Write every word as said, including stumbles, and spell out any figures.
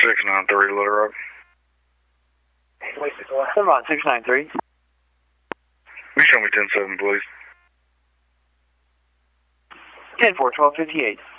six nine three, let her up. Seven on six nine three. Will you show me ten seven, please? ten four twelve fifty eight.